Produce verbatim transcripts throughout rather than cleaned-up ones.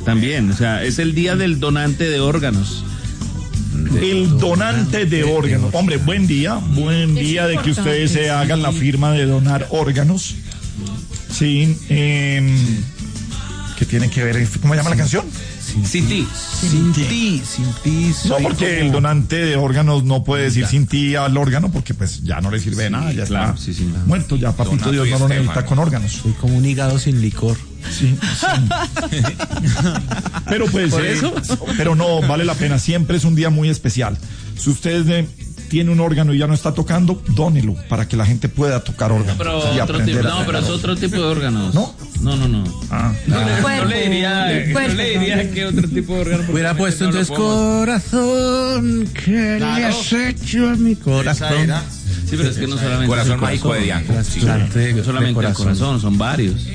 También, o sea, es el día del donante de órganos. El donante de órganos. Hombre, buen día, buen día de que ustedes se hagan la firma de donar órganos. Sí, eh, ¿qué tiene que ver? ¿Cómo se llama la canción? Sin ti. Sin ti, sin ti. No, porque el donante de órganos no puede decir sin ti al órgano, porque pues ya no le sirve de nada, ya claro, está sí, sí. muerto, ya papito Donato Dios y no lo Estefan. necesita con órganos. Soy como un hígado sin licor. Sí, sí. Pero pues, ¿Por eh, eso? pero no, vale la pena, siempre es un día muy especial. Si usted eh, tiene un órgano y ya no está tocando, dónelo para que la gente pueda tocar órganos Pero y otro aprender tipo, a no, pero es tocar. otro tipo de órganos. ¿No? No, no, no. Ah. No, le- no Cuerpo, le diría, el no cuerpo, le diría ¿no? que otro tipo de órgano. porque Hubiera realmente puesto no lo entonces podemos- corazón, ¿qué le has hecho a mi Esa corazón? era Sí, pero es que no solamente Corazón es el mágico de Diango. Sí. Trasplante No de solamente el corazón, son varios.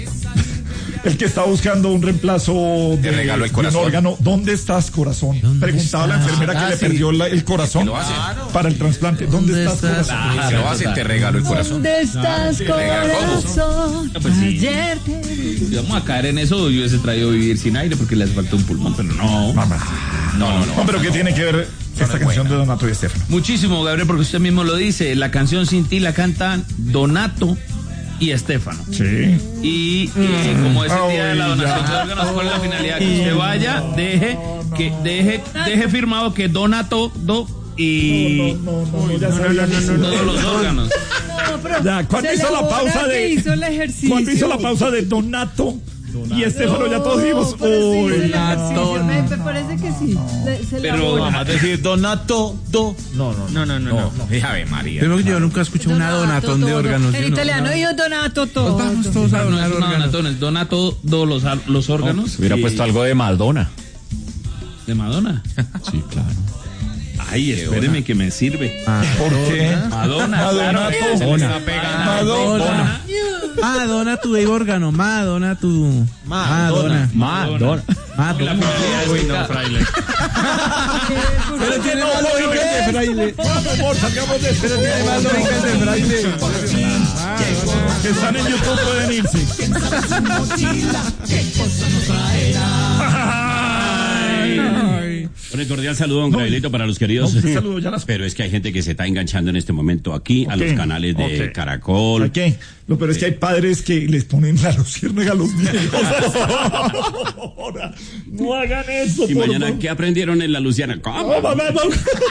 El que está buscando un reemplazo de, Te regalo el de un corazón. órgano, ¿dónde estás, corazón? ¿Dónde Preguntaba la estás? enfermera que Ah, le sí. perdió la- el corazón lo hace. para el trasplante. ¿Dónde, ¿Dónde estás, estás? corazón? Ah, Si lo hacen, te regalo el corazón. ¿Dónde estás, regalo. corazón? Pues sí. Ayer te vi. Si vamos a caer en eso, yo hubiese traído Vivir sin aire porque les falta un pulmón, pero no. No, no, No, no, no, no. pero ¿qué tiene que ver esta es canción buena. de Donato y Estefano? Muchísimo, Gabriel, porque usted mismo lo dice. La canción Sin ti la cantan Donato y Estefano. Sí. Y, y como es el día de la Ay, donación ya. de órganos, ¿cuál es la finalidad? Que usted vaya, deje, que deje, deje firmado que Donato do y No, no, no, ya sabía que sí. todos los órganos. No, pero Ya, ¿cuándo se hizo la elabora pausa que de- hizo el ejercicio. Cuando hizo la pausa de Donato y Estefano, ya todos dijimos, pero sí hizo el uy, ejercicio. Me, me parece que sí. Le- se Pero elabora. además decir Donato, do. No, no, no, no, no, no. Ave María. Pero yo nunca escuché una donatón de todo. órganos. En yo no- italiano no. dijo Donato todo. Pues vamos todos a No donar es una órganos. donatón, es Donato do los, los órganos. Hubiera Y- puesto algo de Madonna. de Madonna. Sí, claro. Ay, espéreme que me sirve. ¿por qué? Madonna, claro. Madonna, Se le está pegando. Madonna. Madonna tu de órgano, Madonna tu. Madonna. Madonna. La Madonna. finalidad es que- Pero tiene más lógica de fraile. Vamos, amor, salgamos de esto. Tiene más lógica de fraile. Que están en YouTube pueden irse. Ay. Un cordial saludo, don Gabrielito, para los queridos. No, un saludo, ya las- Pero es que hay gente que se está enganchando en este momento aquí a Ok, los canales de ok. Caracol. ¿Para qué? Lo peor es que hay padres que les ponen la luciérnaga a los niños. Ahora, no hagan eso, Y por mañana, favor. ¿qué aprendieron en la Luciana? ¿Cómo? No, mamá, no.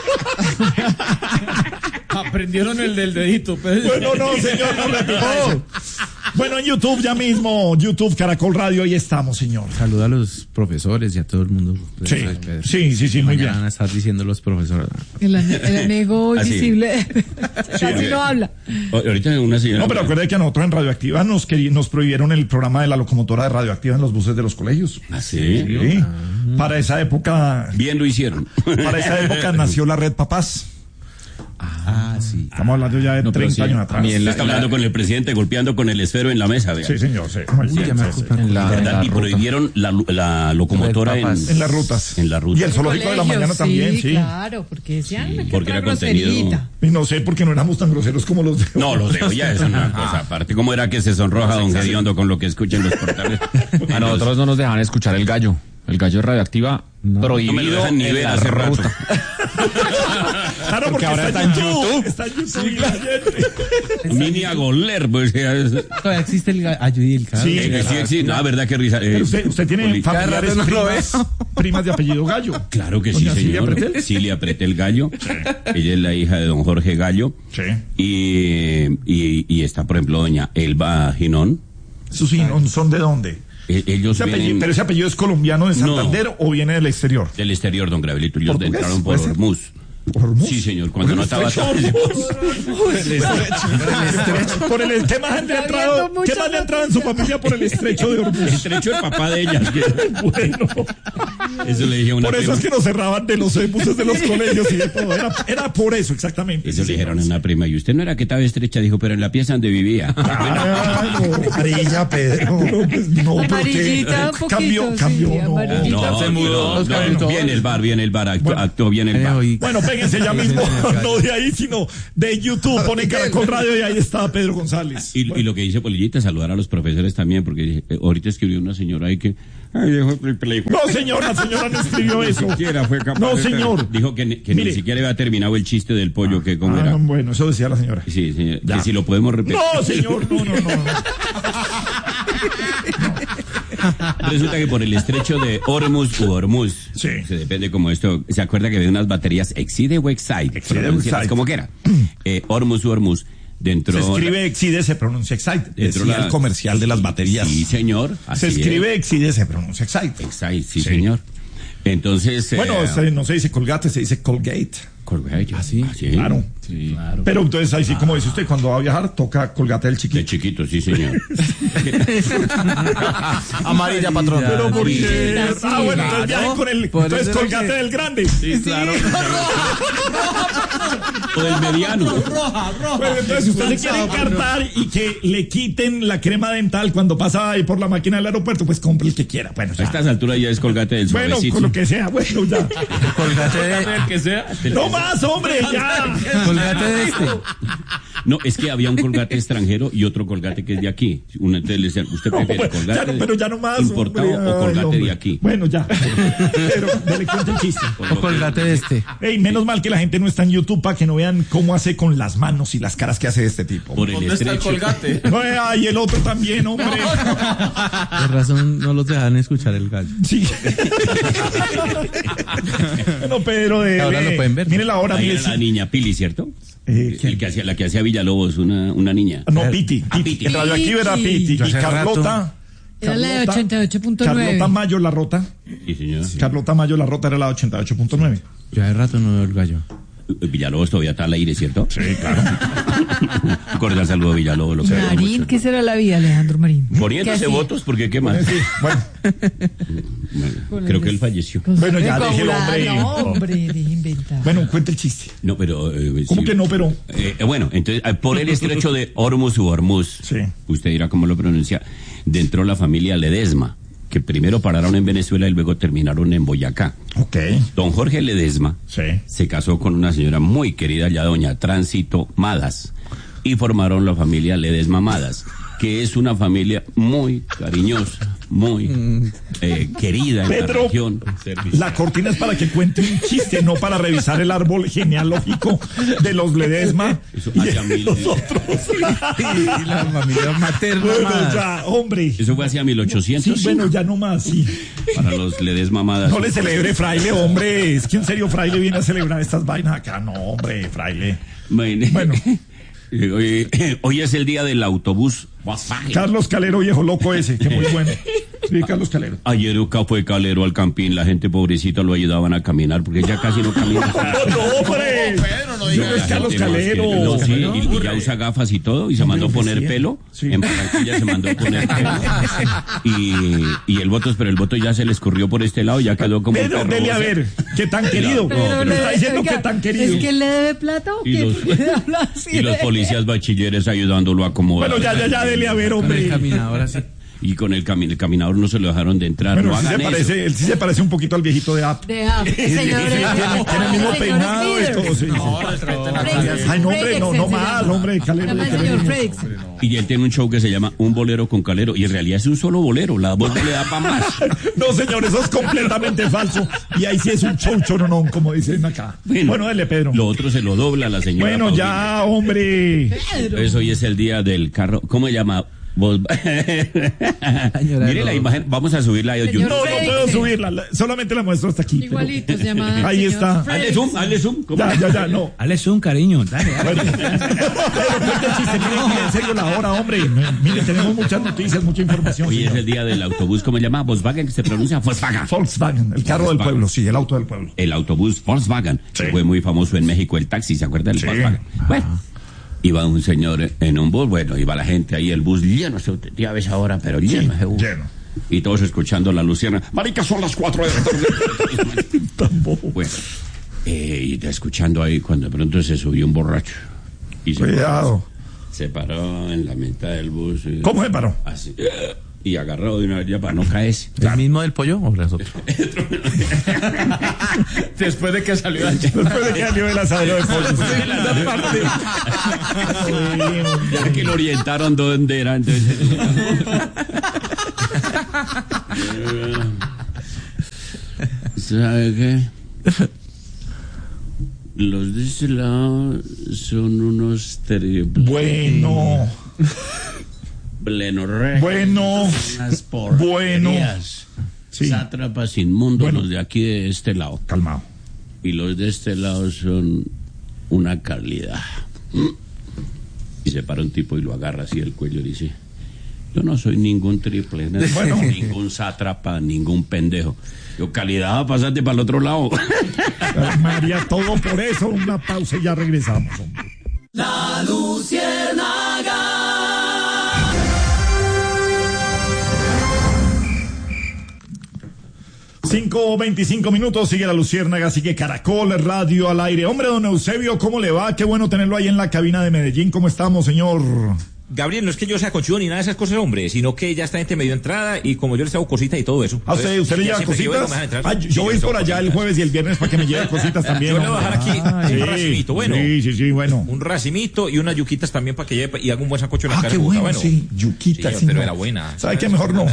Aprendieron el del dedito, pues. Bueno, no, señor, no repita eso. Bueno, en YouTube ya mismo, YouTube Caracol Radio, ahí estamos, señor. Saluda a los profesores y a todo el mundo. Sí, sí, sí, sí, muy Mañana bien. van a estar diciendo los profesores. El, ane- el amigo Así. invisible casi no habla. O- Ahorita una señora. No, pero acuérdate que a nosotros en Radioactiva nos, queri- nos prohibieron el programa de la locomotora de Radioactiva en los buses de los colegios. ¿Ah, sí? Sí. Para esa época, Bien lo hicieron. para esa época nació la Red Papás. Ah, sí. Estamos hablando ya de No, pero treinta sí, años atrás. también la- está hablando con el presidente, golpeando con el esfero en la mesa, vea. Sí, señor, sí. Uy, ya me acuerdo. En la, en ¿Verdad? la Y ruta. prohibieron la, la locomotora en, Papas. En las rutas. en la ruta. Y el zoológico de la Colegio, mañana también, sí. Claro, porque decían que porque otra era contenido- groserita. Y no sé por qué no éramos tan groseros como los de hoy. No, los de hoy ya es una cosa aparte. ¿Cómo era que se sonroja don Gediondo con lo que escucha en los portales? A nosotros no nos dejan escuchar el gallo. El gallo de Radioactiva No me prohibido lo dejan ni en ver la hace rato. ruta. Claro, porque, ahora está, en YouTube. Está en YouTube y la gente. Mini a goler, pues. es- Todavía existe el gallo y el caldo. Sí, eh, que sí existe. No, verdad que risa. eh, Pero usted, usted tiene Poli- familiares no lo primas, primas de apellido Gallo. Claro que sí, Doña Silvia señor. Pretel. Silvia Pretel Gallo. Ella es la hija de don Jorge Gallo. Sí. Y, y, y está, por ejemplo, doña Elba Ginón. ¿Sus hijos son de dónde? Eh, ellos Ese apellido- vienen ¿Pero ese apellido es colombiano de No. Santander o viene del exterior? del exterior, don Gravelito. Ellos ¿Portugués? entraron por ¿Puede ser? Hormuz. ¿Hormuz? Sí, señor, cuando no estaba Estrecho Hormuz. Por el ¿qué más le ha entrado? viendo ¿Qué muchas más le ha entrado en su familia por el estrecho de El Hormuz? estrecho el papá de ellas. que- Bueno, Eso le dije a una por eso prima. es que nos cerraban de los buses de los colegios y de todo. Era, era por eso, exactamente. Eso Sí, le dijeron a señor. una prima. Y usted no era que estaba estrecha, dijo, pero en la pieza donde vivía. Claro. Amarilla, Pedro. No, pues, no, porque Amarillita un poquito, cambió, sí, cambió, no. amarillita. No, Se mudó. no, no, bien el bar, bien el bar, actuó, actuó bien el bar. Oí, Bueno, pegue Despéguense ya mismo, no de ahí, sino de YouTube. Ponen Caracol Radio y ahí está Pedro González. Y, y lo que dice Polillita, saludar a los profesores también, porque eh, ahorita escribió una señora ahí que... Ay, dejó el play. No, señor, la señora no escribió eso. Ni siquiera fue capaz No, de- señor. Dijo que, ni- que Mire. ni siquiera había terminado el chiste del pollo, que cómo Ah, era. no, bueno, eso decía la señora. Sí, sí, Ya. que si lo podemos repetir. No, señor, no, no, no. Resulta que por el estrecho de Hormuz u Hormuz, Sí. se depende como esto, se acuerda que había unas baterías Exide o Excite, Exide o pronunciadas Excite. como quiera, eh, Hormuz u Hormuz, dentro... Se escribe Exide, se pronuncia Excite. dentro Decía la- el comercial de las baterías. Sí, señor. Se así escribe Exide, se pronuncia Excite. es. Excite, sí, Sí. señor. Entonces... Bueno, eh, se- no se dice Colgate, se dice Colgate. Colgate. ¿Ah, sí? Claro. Sí. Pero entonces ahí sí, como dice usted, cuando va a viajar, toca Colgate del De chiquito. chiquito, sí, señor. Amarilla, patrón. Pero ¿por Sí. qué? Sí. Ah, bueno, entonces viajen con el... Por Entonces eso era Colgate que- del grande. Sí, claro. O del mediano. Pues entonces, si usted se quiere encartar y que le quiten la crema dental cuando pasa ahí por la máquina del aeropuerto, pues compre el que quiera. Bueno, A ya. estas alturas ya es Colgate del Bueno, suavecito. con lo que sea, bueno, ya. Colgate de, El que sea. No más, hombre, ya. colgate de este. No, es que había un Colgate extranjero y otro Colgate que es de aquí. Una, entonces le decían, ¿usted No, prefiere bueno, Colgate ya no, pero ya no más. importado hombre, o ay, Colgate hombre. de aquí? Bueno, ya. Pero dale cuenta el chiste. Por lo O colgate de este. Ey, menos mal que la gente no está en YouTube para que no vean cómo hace con las manos y las caras que hace este tipo. Por el ¿Dónde está el estrecho. colgate? No, ay, el otro también, hombre. Por razón no los dejan escuchar el gallo. Sí. Bueno, Pedro, de. Ahora lo pueden ver. Mire la hora, Ahí mire. era la niña Pili, ¿cierto? Eh, ¿quién? El que hacía, la que hacía Villalobos, una, una niña. No, Piti. Ah, Piti. Piti. En radioactivo era Piti. Yo Y hace Carlota. Era la de Carlota- ochenta y ocho punto nueve. Carlota Mayo La Rota. Sí, señor. Carlota Mayo La Rota era la ochenta y ocho punto nueve. Yo hace rato no veo el gallo. Villalobos todavía está al aire, ¿cierto? Sí, claro. Un cordial saludo a Villalobos, lo queremos Marín, mucho. ¿qué será la vida, Alejandro Marín? Poniéndose ¿Qué hacía? votos, porque qué más. Sí, bueno, Bueno, creo que él falleció. Con Bueno, su ya, déjelo, coagulada, hombre. No, hombre, deje inventar. bueno, cuente el chiste. No, pero... eh, ¿Cómo sí. que no, pero? Eh, eh, bueno, entonces, eh, por el estrecho de Hormuz u Hormuz, Sí. usted dirá cómo lo pronuncia, dentro la familia Ledesma, que primero pararon en Venezuela y luego terminaron en Boyacá. Ok. Don Jorge Ledesma Sí. se casó con una señora muy querida, ya doña Tránsito Madas, y formaron la familia Ledesma Madas, que es una familia muy cariñosa, muy eh, querida en la Pedro, región. la cortina es para que cuente un chiste, no para revisar el árbol genealógico de los Ledesma Eso y hace de a mil- los otros. Y la familia materna. Bueno, más. ya, hombre. Eso fue hacia mil ochocientos. Sí, bueno, ya no más, sí. Para los Ledesma Madas. No le celebre, fraile, hombre. Es que en serio, fraile viene a celebrar estas vainas acá. No, hombre, fraile. Bueno, Bueno. eh, hoy, hoy es el día del autobús Volkswagen. Carlos Calero, viejo loco ese, que muy bueno. Sí, Carlos Calero. Ayer acá fue Calero al campín, la gente pobrecita lo ayudaban a caminar porque ya casi no camina. No, hombre. Pedro, no Yo diga no es La Carlos gente más Calero. que- no, sí, y, y ya usa gafas y todo, y se mandó a poner sí. pelo. Sí. En Barranquilla se mandó a poner pelo. Y, y el voto, pero el voto ya se le escurrió por este lado y ya quedó como un Pedro, perro, dele a o sea. ver. ¿Qué tan querido? Pero Me le- está diciendo oiga, que tan querido. ¿Es que le debe plata o Y qué? los, Puede hablar así y los de- policías bachilleres ayudándolo a acomodar. Bueno, ya, ya, ya, dele a ver, Con el hombre. caminador así. Y con el, cami- el caminador no se lo dejaron de entrar. Bueno, no sí se hagan eso. parece, él sí se parece un poquito al viejito de App. De ah, señores, Tiene tiene el mismo peinado y todo, sí. No, respeten a Fredrickson. Ay, no, hombre, no, no más, hombre, Calero. Llama le al señor queremos. Fredrickson. Y él tiene un show que se llama Un Bolero con Calero. Y en realidad es un solo bolero. La voz no le da para más. No, señor, eso es completamente falso. Y ahí sí es un show choronón, como dicen acá. Bueno, dele, Pedro. Lo otro se lo dobla la señora. Bueno, Paulina. ya, hombre. Entonces hoy es el día del carro. ¿Cómo se llama? Vos- Mire la imagen. Vamos a subirla a Señor YouTube. No, no Fredrickson. puedo subirla. la- Solamente la muestro hasta aquí. pero- Igualito se llama. Ahí señor está. Fredrickson. Hazle zoom, hazle zoom. ¿Cómo? Ya, ya, ya, no. Dale un cariño, dale, dale. Bueno, pero cuente el chiste, mire, mire, en serio la hora, hombre. Mire, tenemos muchas noticias, mucha información. Hoy es señor. el día del autobús. ¿Cómo se llama? Volkswagen, que se pronuncia Volkswagen. Volkswagen, el carro del Volkswagen. pueblo, sí, el auto del pueblo. El autobús Volkswagen. Sí. Que fue muy famoso en México, el taxi. ¿Se acuerda del Sí. Volkswagen? Bueno. Iba un señor en un bus, bueno, iba la gente ahí, el bus lleno, se ya ves ahora, pero lleno, ese bus. lleno. Y todos escuchando la luciana. Marica, son las cuatro de la tarde. Tan bobo. Bueno, eh, y escuchando ahí, cuando de pronto se subió un borracho. Y se Cuidado. Se paró en la mitad del bus. eh, ¿Cómo se paró? Así. eh, y agarrado de una vez ya para no caerse. ¿El mismo del pollo o los otros? Después de que salió de Después de que salió el asadero de pollo. Ya que lo orientaron dónde era, entonces. ¿Sabe qué? Los de ese lado son unos triples. Bueno, Blenorrea. bueno, Unas bueno. porquerías. Sí. Sátrapas inmundos, Bueno. los de aquí de este lado. Calmado. Y los de este lado son una calidad. Y se para un tipo y lo agarra así del cuello y dice: yo no soy ningún triple, no soy Bueno. ningún sátrapa, ningún pendejo. Yo, calidad, pasate para el otro lado. María, todo por eso. Una pausa y ya regresamos, hombre. La Luciérnaga. cinco veinticinco minutos, sigue la Luciérnaga, sigue Caracol Radio al aire. Hombre, don Eusebio, ¿cómo le va? Qué bueno tenerlo ahí en la cabina de Medellín. ¿Cómo estamos, señor? Gabriel, no es que yo sea conchudo ni nada de esas cosas, hombre, sino que ya esta gente me dio entrada y como yo les hago cositas y todo eso. ¿A usted, usted le ya lleva siempre que yo vengo cositas? me dejan entrar. Ah, yo Sí, yo voy les por hago allá el cositas. jueves y el viernes para que me lleve cositas también. Yo le voy a dejar aquí hombre. un racimito, bueno. Sí, sí, sí, bueno. Un racimito y unas yuquitas también para que lleve y haga un buen sancocho en la Ah, cara. qué de Bogotá, bueno, sí. Yuquita, Sí, sí, pero no. era buena. ¿Sabe qué? Mejor no. ¿Cómo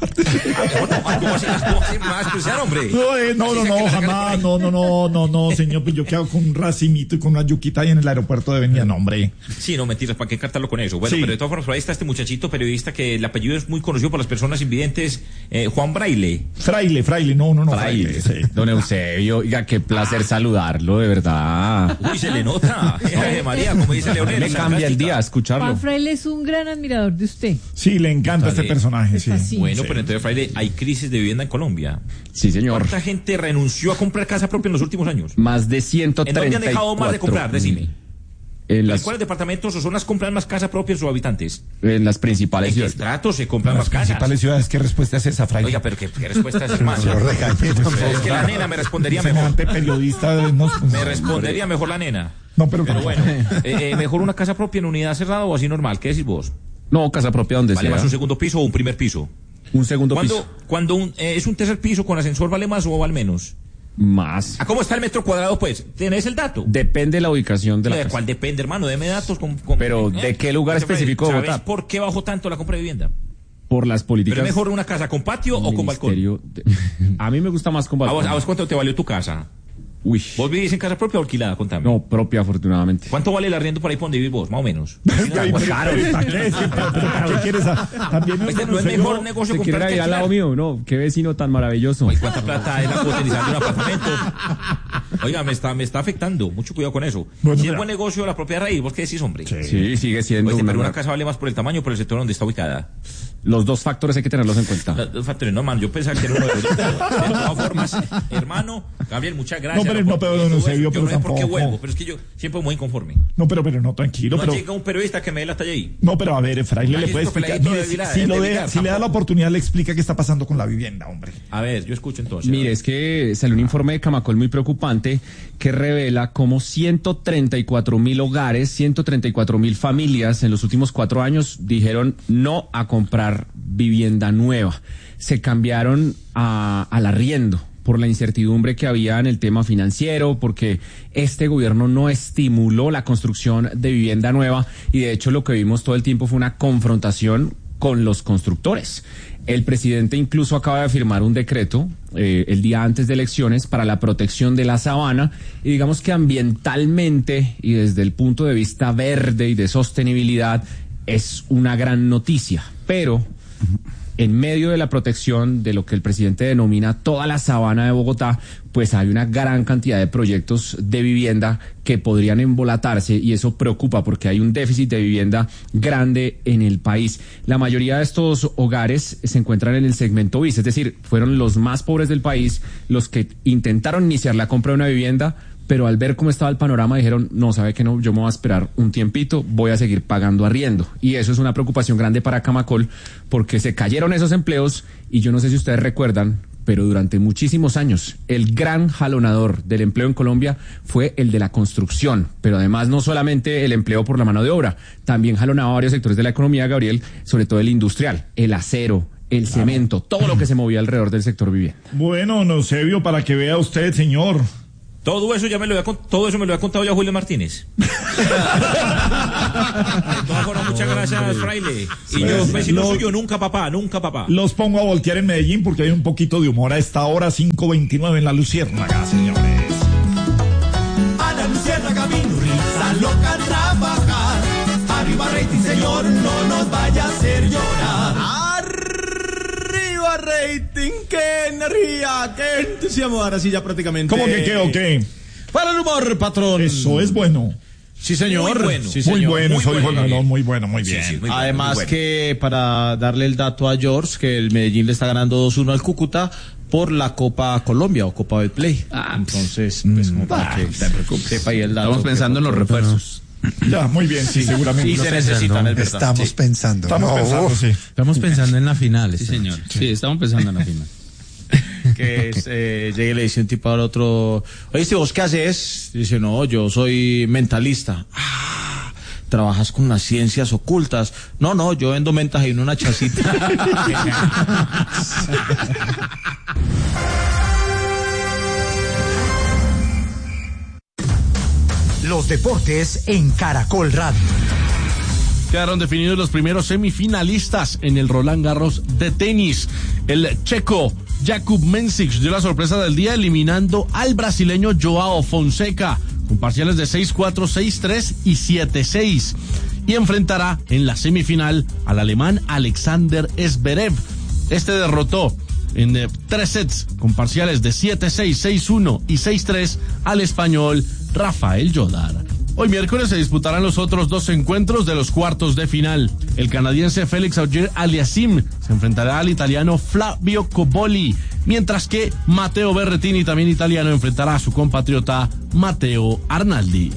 así las cómo así me vas a despreciar, hombre? No, eh, no, Así no, sea que no, la sacan jamás, por no, no, no, no, no, señor, pues yo quedo con un racimito y con una yuquita ahí en el aeropuerto de Venida, no, hombre. ahí. Sí, no, mentiras, ¿para qué encartarlo con eso? Bueno, Sí. pero de todas formas, por ahí está este muchachito periodista que el apellido es muy conocido por las personas invidentes, eh, Juan Braille. Fraile, fraile, no, no, no, fraile. Fraile. sí. Don Eusebio, oiga, qué placer saludarlo, de verdad. Uy, se le nota. Ave María, como dice Leonel. Me cambia el día escucharlo. Juan Fraile es un gran admirador de usted. Sí, le encanta Dale. este personaje, sí. Pues así. Bueno, Sí. pero entonces, Fraile, hay crisis de vivienda en Colombia. Sí, señor. ¿Cuánta gente renunció a comprar casa propia en los últimos años? Más de ciento ¿En treinta y dónde han dejado más de comprar? Decime. En ¿En las, cuáles departamentos o zonas compran más casa propia sus habitantes? en las principales ¿En qué ciudades. estratos se compran más casas? Principales ciudades, ¿qué respuesta es esa, fraile? Oiga, pero ¿qué, qué respuesta es, hermano? Lo regañé, por favor. Es que la nena me respondería mejor. Semejante periodista, no, Me respondería mejor la nena. no, pero, Pero bueno, eh, eh, mejor una casa propia en unidad cerrada o así normal. ¿Qué decís vos? No, casa propia donde ¿Vale sea. más un segundo piso o un primer piso? Un segundo Cuando, piso. cuando un, eh, es un tercer piso con ascensor, ¿vale más o vale menos? Más. ¿A cómo está el metro cuadrado, pues? ¿Tenés el dato? Depende de la ubicación de la ¿De casa. cuál depende, hermano? Deme datos. Con, con- Pero, ¿de qué lugar específico de ¿Sabes Bogotá? por qué bajó tanto la compra de vivienda? Por las políticas. ¿Pero es mejor una casa con patio o con balcón? Ministerio de- A mí me gusta más con ¿A balcón. vos, ¿A vos cuánto te valió tu casa? Uy. ¿Vos vivís en casa propia o alquilada? Contame. No, propia, afortunadamente. ¿Cuánto vale el arriendo por ahí por donde vivís vos? Más o menos. Ay, pero- pero ¿para qué? Sí, pero- pero ¿para qué quieres a- también Este no es sé mejor yo- negocio ¿Se quiere comprar que ir al lado alquilar. mío? No, qué vecino tan maravilloso. Oye, ¿cuánta plata es la potencial de un apartamento? Oiga, me está, me está afectando. Mucho cuidado con eso. Bueno, si mira. es buen negocio la propia raíz, ¿vos qué decís, hombre? Sí, sigue siendo Oye, una, pero una casa vale más por el tamaño o por el sector donde está ubicada. Los dos factores hay que tenerlos en cuenta. Los dos factores, no, hermano, yo pensaba que era uno de los dos. De todas formas, hermano, Gabriel, muchas gracias. No, pero- no, pero, don Yo Eusebio, yo pero no sé por qué tampoco. vuelvo, pero es que yo siempre muy inconforme. No, pero, pero no, tranquilo, No pero... llega un periodista que me dé la talla ahí. No, pero a ver, Fraile Aquí le puede es explicar. peladito Mire, de si, Vilar, si de lo Vilar, deja- si le da la tampoco. oportunidad, le explica qué está pasando con la vivienda, hombre. A ver, yo escucho entonces. Mire, es que salió un informe de Camacol muy preocupante que revela cómo ciento treinta y cuatro mil hogares, ciento treinta y cuatro mil familias en los últimos cuatro años dijeron no a comprar vivienda nueva. Se cambiaron a, al arriendo por la incertidumbre que había en el tema financiero, porque este gobierno no estimuló la construcción de vivienda nueva y de hecho lo que vimos todo el tiempo fue una confrontación con los constructores. El presidente incluso acaba de firmar un decreto eh, el día antes de elecciones para la protección de la sabana y digamos que ambientalmente y desde el punto de vista verde y de sostenibilidad es una gran noticia, pero en medio de la protección de lo que el presidente denomina toda la sabana de Bogotá, pues hay una gran cantidad de proyectos de vivienda que podrían embolatarse y eso preocupa porque hay un déficit de vivienda grande en el país. La mayoría de estos hogares se encuentran en el segmento bis, es decir, fueron los más pobres del país los que intentaron iniciar la compra de una vivienda, pero al ver cómo estaba el panorama dijeron, no, sabe que no, yo me voy a esperar un tiempito, voy a seguir pagando arriendo. Y eso es una preocupación grande para Camacol porque se cayeron esos empleos y yo no sé si ustedes recuerdan pero durante muchísimos años el gran jalonador del empleo en Colombia fue el de la construcción, pero además no solamente el empleo por la mano de obra, también jalonaba varios sectores de la economía, Gabriel, sobre todo el industrial, el acero, el claro. cemento, todo lo que se movía alrededor del sector vivienda. Bueno, Eusebio, para que vea usted, señor. Todo eso ya me lo había, todo eso me lo había contado ya Julio Martínez. De todas formas, muchas gracias, fraile. Y yo, vecino suyo, nunca papá, nunca papá. Los pongo a voltear en Medellín porque hay un poquito de humor a esta hora, cinco veintinueve en La Luciérnaga, señores. A La Luciérnaga vino risa loca a trabajar. Arriba rating, señor, no nos vaya a hacer llorar. Arriba rating, qué energía, qué entusiasmo. Ahora sí ya prácticamente. ¿Cómo que qué o qué? Para el humor, patrón. Eso es bueno. Sí, señor. Muy bueno, sí, señor. Muy bueno, muy soy bueno, Juan Melón, muy bueno, muy bien. Sí, sí, muy Además bueno, muy bueno. que para darle el dato a George, que el Medellín le está ganando dos uno al Cúcuta por la Copa Colombia o Copa Betplay. Ah, entonces, pues como para que sepa ahí el dato. Estamos pensando en los refuerzos. Ya, muy bien, sí, seguramente. Sí, se necesitan, es verdad. Estamos sí. pensando. Estamos no, pensando, sí. Estamos pensando en la final. Sí, señor. Sí, estamos pensando en la final. Que es, eh, llegue y le dice un tipo al otro, oye, ¿vos qué haces? Dice, no, yo soy mentalista. Ah, ¿trabajas con las ciencias ocultas? No, no, yo vendo mentas en una chacita. Los deportes en Caracol Radio. Quedaron definidos los primeros semifinalistas en el Roland Garros de tenis. El checo Jakub Mensik dio la sorpresa del día eliminando al brasileño Joao Fonseca con parciales de seis cuatro, seis tres y siete seis. Y enfrentará en la semifinal al alemán Alexander Zverev. Este derrotó en eh, tres sets con parciales de siete seis, seis uno y seis tres al español Rafael Jodar. Hoy miércoles se disputarán los otros dos encuentros de los cuartos de final. El canadiense Félix Auger-Aliassime se enfrentará al italiano Flavio Cobolli, mientras que Matteo Berrettini, también italiano, enfrentará a su compatriota Matteo Arnaldi.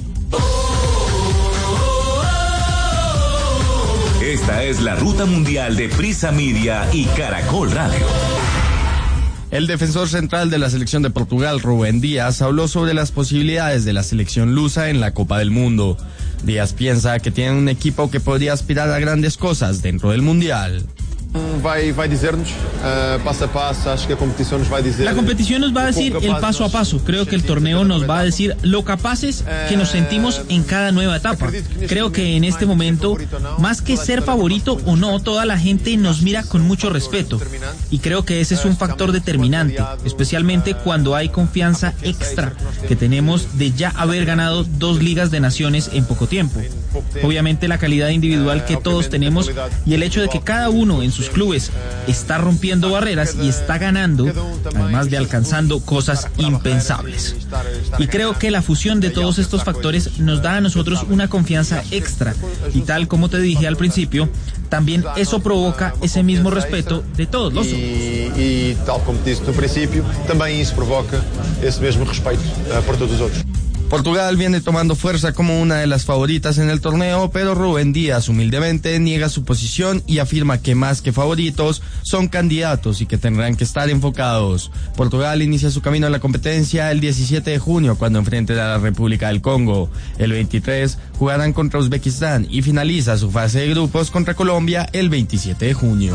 Esta es la ruta mundial de Prisa Media y Caracol Radio. El defensor central de la selección de Portugal, Rubén Díaz, habló sobre las posibilidades de la selección lusa en la Copa del Mundo. Díaz piensa que tiene un equipo que podría aspirar a grandes cosas dentro del Mundial. Vai, vai dizer-nos uh, paso a paso, acho que a competición nos va a decir. La competición nos va a decir el paso a paso. Creo que el torneo nos va a decir lo capaces que nos sentimos en cada nueva etapa. Creo que en este momento, más que ser favorito o no, toda la gente nos mira con mucho respeto. Y creo que ese es un factor determinante, especialmente cuando hay confianza extra que tenemos de ya haber ganado dos ligas de naciones en poco tiempo. Obviamente la calidad individual que todos tenemos y el hecho de que cada uno en sus clubes está rompiendo barreras y está ganando, además de alcanzando cosas impensables. Y creo que la fusión de todos estos factores nos da a nosotros una confianza extra y tal como te dije al principio, también eso provoca ese mismo respeto de todos los otros. Y, y tal como disse no principio, también eso provoca ese mismo respeto uh, por todos los otros. Portugal viene tomando fuerza como una de las favoritas en el torneo, pero Rubén Díaz humildemente niega su posición y afirma que más que favoritos son candidatos y que tendrán que estar enfocados. Portugal inicia su camino en la competencia el diecisiete de junio cuando enfrenten a la República del Congo. El veintitrés jugarán contra Uzbekistán y finaliza su fase de grupos contra Colombia el veintisiete de junio.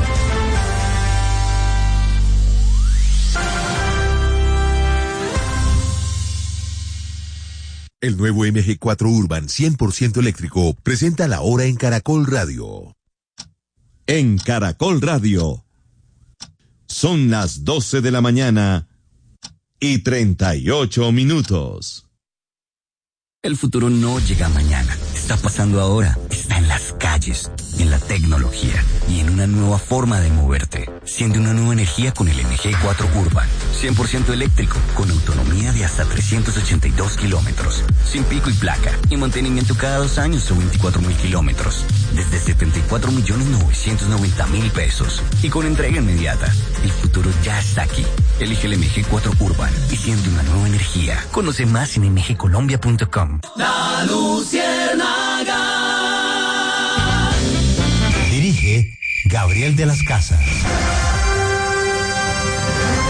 El nuevo M G cuatro Urban cien por ciento eléctrico presenta la hora en Caracol Radio. En Caracol Radio. Son las doce de la mañana y treinta y ocho minutos. El futuro no llega mañana, está pasando ahora, está en las calles, en la tecnología y en una nueva forma de moverte. Siente una nueva energía con el M G cuatro Urban, cien por ciento eléctrico, con autonomía de hasta trescientos ochenta y dos kilómetros, sin pico y placa y mantenimiento cada dos años o veinticuatro mil kilómetros, desde setenta y cuatro millones novecientos noventa mil pesos y con entrega inmediata. El futuro ya está aquí. Elige el M G cuatro Urban y siente una nueva energía. Conoce más en m g colombia punto com. La Luciérnaga. Dirige Gabriel de las Casas.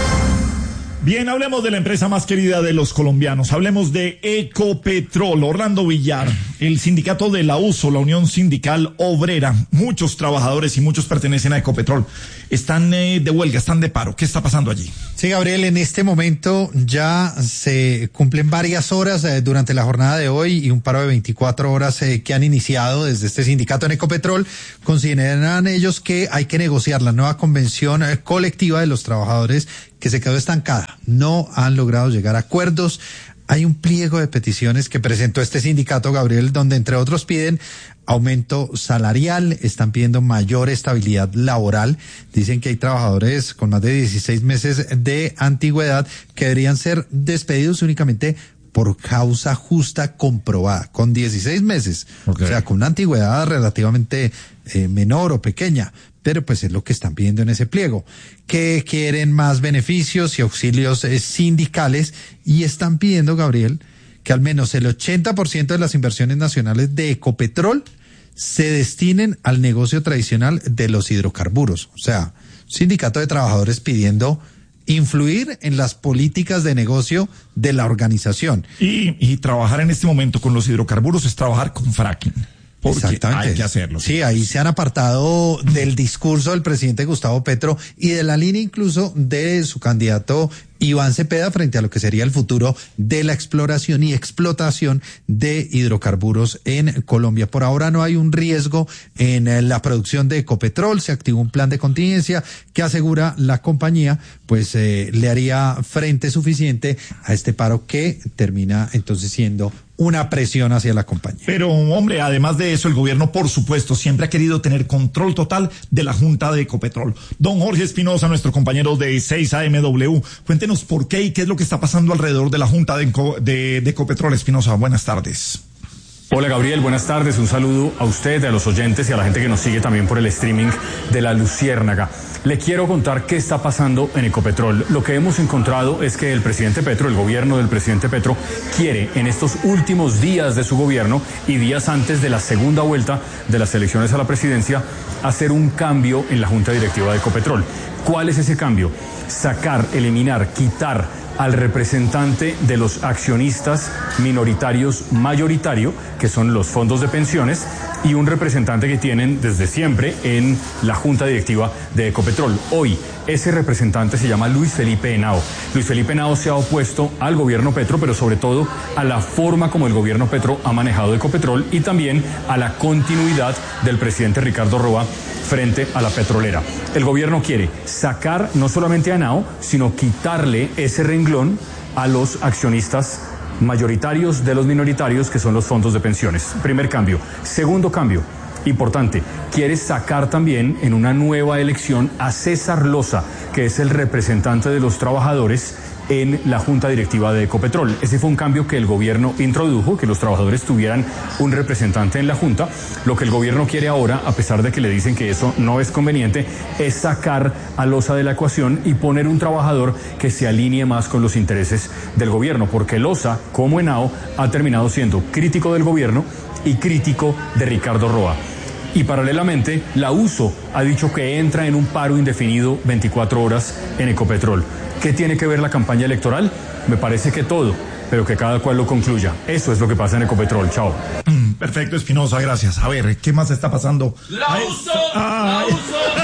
Bien, hablemos de la empresa más querida de los colombianos. Hablemos de Ecopetrol. Orlando Villar, el sindicato de la U S O, la Unión Sindical Obrera, muchos trabajadores y muchos pertenecen a Ecopetrol. Están eh, de huelga, están de paro. ¿Qué está pasando allí? Sí, Gabriel, en este momento ya se cumplen varias horas eh, durante la jornada de hoy y un paro de veinticuatro horas eh, que han iniciado desde este sindicato en Ecopetrol. Consideran ellos que hay que negociar la nueva convención eh, colectiva de los trabajadores que se quedó estancada. No han logrado llegar a acuerdos. Hay un pliego de peticiones que presentó este sindicato, Gabriel, donde entre otros piden aumento salarial, están pidiendo mayor estabilidad laboral. Dicen que hay trabajadores con más de dieciséis meses de antigüedad que deberían ser despedidos únicamente por causa justa comprobada, con dieciséis meses, okay. O sea, con una antigüedad relativamente eh, menor o pequeña, pero pues es lo que están pidiendo en ese pliego, que quieren más beneficios y auxilios eh, sindicales y están pidiendo, Gabriel, que al menos el ochenta por ciento de las inversiones nacionales de Ecopetrol se destinen al negocio tradicional de los hidrocarburos. O sea, sindicato de trabajadores pidiendo influir en las políticas de negocio de la organización. Y, y trabajar en este momento con los hidrocarburos es trabajar con fracking. Porque exactamente. Hay que hacerlo. Sí, ahí se han apartado del discurso del presidente Gustavo Petro y de la línea incluso de su candidato Iván Cepeda frente a lo que sería el futuro de la exploración y explotación de hidrocarburos en Colombia. Por ahora no hay un riesgo en la producción de Ecopetrol, se activó un plan de contingencia que asegura la compañía pues eh, le haría frente suficiente a este paro que termina entonces siendo una presión hacia la compañía. Pero, hombre, además de eso, el gobierno, por supuesto, siempre ha querido tener control total de la Junta de Ecopetrol. Don Jorge Espinosa, nuestro compañero de seis A M W, cuéntenos por qué y qué es lo que está pasando alrededor de la Junta de, de, de Ecopetrol. Espinosa, buenas tardes. Hola Gabriel, buenas tardes, un saludo a usted, a los oyentes y a la gente que nos sigue también por el streaming de La Luciérnaga. Le quiero contar qué está pasando en Ecopetrol. Lo que hemos encontrado es que el presidente Petro, el gobierno del presidente Petro, quiere en estos últimos días de su gobierno y días antes de la segunda vuelta de las elecciones a la presidencia, hacer un cambio en la Junta Directiva de Ecopetrol. ¿Cuál es ese cambio? Sacar, eliminar, quitar al representante de los accionistas minoritarios mayoritario, que son los fondos de pensiones, y un representante que tienen desde siempre en la Junta Directiva de Ecopetrol. Hoy, ese representante se llama Luis Felipe Henao. Luis Felipe Henao se ha opuesto al gobierno Petro, pero sobre todo a la forma como el gobierno Petro ha manejado Ecopetrol y también a la continuidad del presidente Ricardo Roa frente a la petrolera. El gobierno quiere sacar no solamente a Henao, sino quitarle ese renglón a los accionistas mayoritarios de los minoritarios, que son los fondos de pensiones. Primer cambio. Segundo cambio, importante, quiere sacar también en una nueva elección a César Loza, que es el representante de los trabajadores en la Junta Directiva de Ecopetrol. Ese fue un cambio que el gobierno introdujo, que los trabajadores tuvieran un representante en la Junta. Lo que el gobierno quiere ahora, a pesar de que le dicen que eso no es conveniente, es sacar a Loza de la ecuación y poner un trabajador que se alinee más con los intereses del gobierno, porque Loza, como Henao, ha terminado siendo crítico del gobierno y crítico de Ricardo Roa. Y paralelamente, la U S O ha dicho que entra en un paro indefinido veinticuatro horas en Ecopetrol. ¿Qué tiene que ver la campaña electoral? Me parece que todo, pero que cada cual lo concluya. Eso es lo que pasa en Ecopetrol. Chao. Mm, perfecto, Espinosa, gracias. A ver, ¿qué más está pasando? La U S O, la U S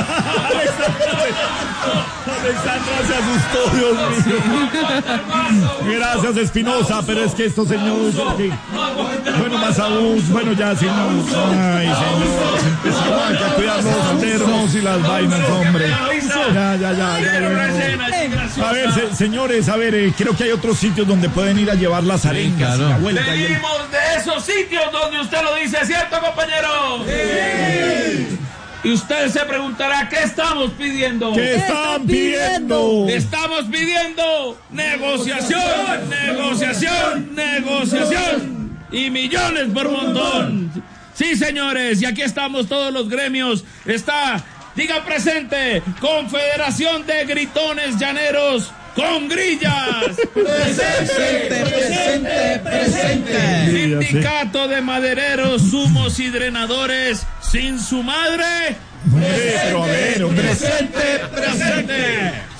O. Alexandra se asustó, Dios mío. Gracias, Espinosa, pero es que estos señores... Okay. Bueno, más aún, bueno, ya, señor. Ay, señor, empezaron a cuidar los termos y las vainas, hombre. Ya, ya, ya. ya, ya. A ver, se, señores, a ver, eh, creo que hay otros sitios donde pueden ir a llevar las arengas. Sí, claro. y la Venimos de esos sitios donde usted lo dice, ¿cierto, compañero? Sí. Y usted se preguntará, ¿qué estamos pidiendo? ¿Qué están pidiendo? Estamos pidiendo negociación, negociación, negociación y millones por montón. Sí, señores, y aquí estamos todos los gremios. Está, diga presente, Confederación de Gritones Llaneros con grillas. Presente, presente, presente. Sindicato de Madereros, Sumos y Drenadores sin su madre. Pero a ver, hombre. Presente, presente.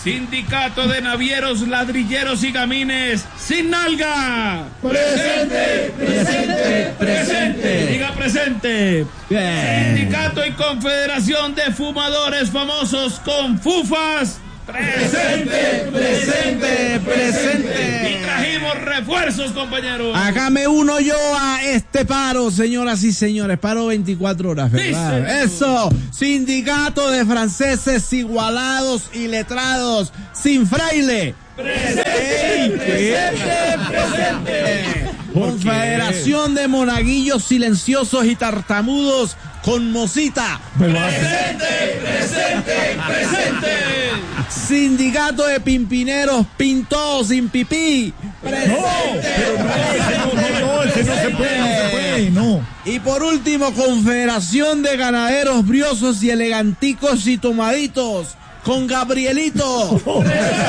Sindicato de Navieros, Ladrilleros y Gamines, sin nalga. Presente, presente, presente. Diga presente. Bien. Sindicato y Confederación de Fumadores Famosos con Fufas. Presente, presente, presente. Y trajimos refuerzos, compañeros. Acá me uno yo a este paro, señoras y señores. Paro veinticuatro horas, ¿verdad? Dice. Eso. Sindicato de franceses igualados y letrados sin fraile. Presente, presente, presente. Confederación de monaguillos silenciosos y tartamudos con mosita. Presente, presente, presente. Sindicato de pimpineros pintados sin pipí. Presente. No, pero no, no, no, no, ese no se puede, no se puede, no. Y por último, Confederación de Ganaderos Briosos y Eleganticos y Tomaditos con Gabrielito. No,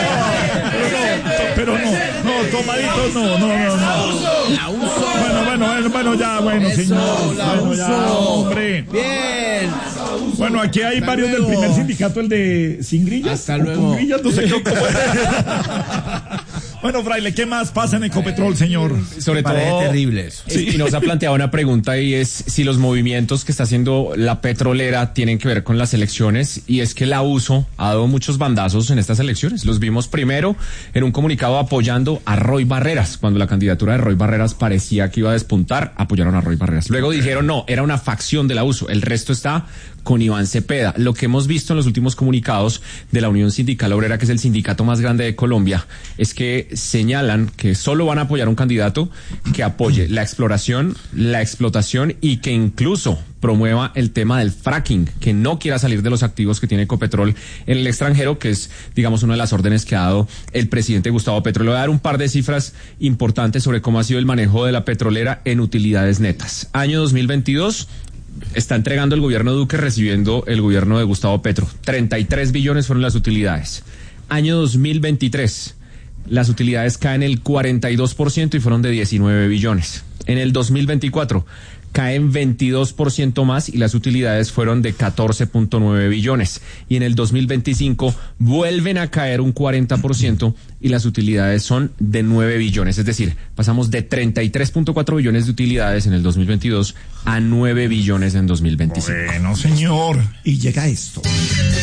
pero no, no, Tomaditos no, no, no, no. La uso. Bueno, bueno, bueno, bueno, ya, bueno, Eso, señor. la Bueno, uso. ya, hombre. Bien. Bueno, aquí hay Hasta varios luego. del primer sindicato, el de sin grillas. Hasta o luego. Con grillas, no sé qué. cómo es. Bueno, Fraile, ¿qué más pasa en Ecopetrol, señor? Sobre Parece todo, terrible eso. sí. Y nos ha planteado una pregunta y es si los movimientos que está haciendo la petrolera tienen que ver con las elecciones, y es que la U S O ha dado muchos bandazos en estas elecciones. Los vimos primero en un comunicado apoyando a Roy Barreras. Cuando la candidatura de Roy Barreras parecía que iba a despuntar, apoyaron a Roy Barreras. Luego dijeron no, era una facción de la U S O. El resto está con Iván Cepeda. Lo que hemos visto en los últimos comunicados de la Unión Sindical Obrera, que es el sindicato más grande de Colombia, es que señalan que solo van a apoyar a un candidato que apoye la exploración, la explotación y que incluso promueva el tema del fracking, que no quiera salir de los activos que tiene Ecopetrol en el extranjero, que es, digamos, una de las órdenes que ha dado el presidente Gustavo Petro. Le voy a dar un par de cifras importantes sobre cómo ha sido el manejo de la petrolera en utilidades netas. Año dos mil veintidós, está entregando el gobierno Duque recibiendo el gobierno de Gustavo Petro. treinta y tres billones fueron las utilidades. Año dos mil veintitrés, las utilidades caen el cuarenta y dos por ciento y fueron de diecinueve billones. En el dos mil veinticuatro caen veintidós por ciento más y las utilidades fueron de catorce punto nueve billones. Y en el dos mil veinticinco vuelven a caer un cuarenta por ciento y las utilidades son de nueve billones. Es decir, pasamos de treinta y tres punto cuatro billones de utilidades en el dos mil veintidós a nueve billones en dos mil veinticinco. Bueno, señor. Y llega esto.